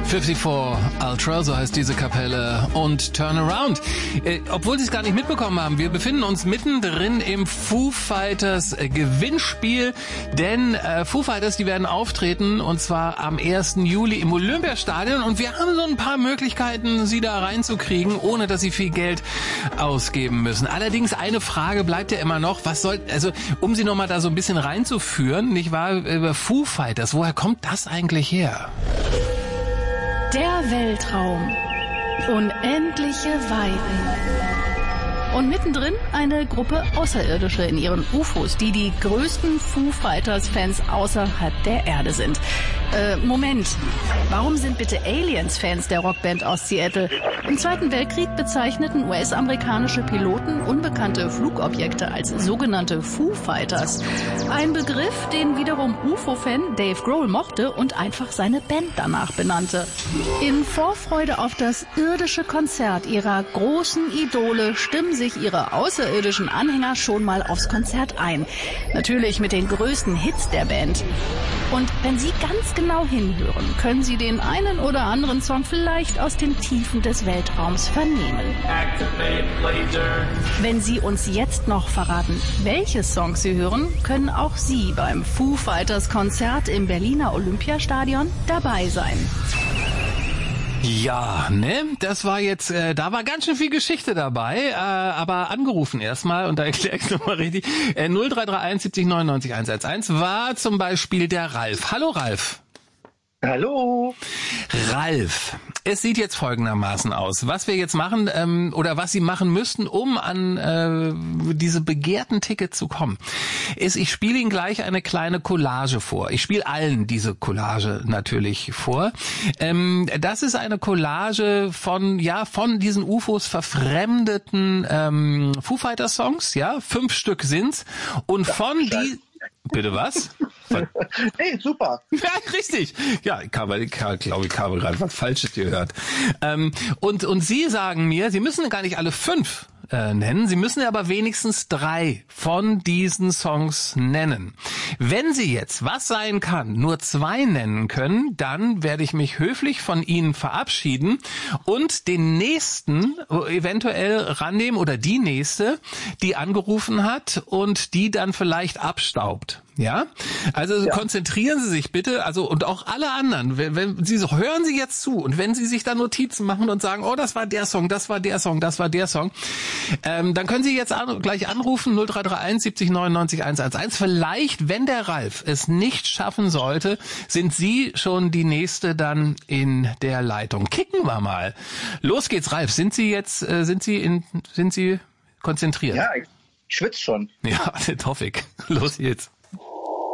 54 Ultra, so heißt diese Kapelle, und Turn Around. Obwohl Sie es gar nicht mitbekommen haben, wir befinden uns mittendrin im Foo Fighters Gewinnspiel, denn Foo Fighters, die werden auftreten, und zwar am 1. Juli im Olympiastadion, und wir haben so ein paar Möglichkeiten, Sie da reinzukriegen, ohne dass Sie viel Geld ausgeben müssen. Allerdings eine Frage bleibt ja immer noch, um Sie nochmal da so ein bisschen reinzuführen, nicht wahr, über Foo Fighters, woher kommt das eigentlich her? Der Weltraum. Unendliche Weiten. Und mittendrin eine Gruppe Außerirdische in ihren UFOs, die die größten Foo Fighters-Fans außerhalb der Erde sind. Moment, warum sind bitte Aliens Fans der Rockband aus Seattle? Im Zweiten Weltkrieg bezeichneten US-amerikanische Piloten unbekannte Flugobjekte als sogenannte Foo Fighters. Ein Begriff, den wiederum UFO-Fan Dave Grohl mochte und einfach seine Band danach benannte. In Vorfreude auf das irdische Konzert ihrer großen Idole stimmen sich ihre außerirdischen Anhänger schon mal aufs Konzert ein. Natürlich mit den größten Hits der Band. Und wenn Sie ganz genau hinhören, können Sie den einen oder anderen Song vielleicht aus den Tiefen des Weltraums vernehmen. Wenn Sie uns jetzt noch verraten, welche Songs Sie hören, können auch Sie beim Foo Fighters Konzert im Berliner Olympiastadion dabei sein. Ja, ne, das war jetzt, da war ganz schön viel Geschichte dabei, aber angerufen erstmal, und da erkläre ich es nochmal richtig, 0331 70 99 111 war zum Beispiel der Ralf. Hallo Ralf. Hallo. Ralf, es sieht jetzt folgendermaßen aus. Was wir jetzt machen, oder was Sie machen müssten, um an diese begehrten Tickets zu kommen, ist, ich spiele Ihnen gleich eine kleine Collage vor. Ich spiele allen diese Collage natürlich vor. Das ist eine Collage von diesen UFOs verfremdeten Foo Fighters Songs, 5 Stück sind's, und von die... Bitte was? Hey, super. Ja, richtig. Ja, ich habe gerade was Falsches gehört. Und Sie sagen mir, Sie müssen gar nicht alle 5 nennen, Sie müssen aber wenigstens 3 von diesen Songs nennen. Wenn Sie jetzt, was sein kann, nur 2 nennen können, dann werde ich mich höflich von Ihnen verabschieden und den nächsten eventuell rannehmen, oder die nächste, die angerufen hat und die dann vielleicht abstaubt. Ja, also konzentrieren Sie sich bitte, und auch alle anderen, wenn Sie hören Sie jetzt zu, und wenn Sie sich da Notizen machen und sagen, oh, das war der Song, das war der Song, das war der Song, dann können Sie jetzt gleich anrufen, 0331 70 99 111. Vielleicht, wenn der Ralf es nicht schaffen sollte, sind Sie schon die nächste dann in der Leitung. Kicken wir mal. Los geht's, Ralf. Sind Sie konzentriert? Ja, ich schwitze schon. Ja, das hoffe ich. Los jetzt.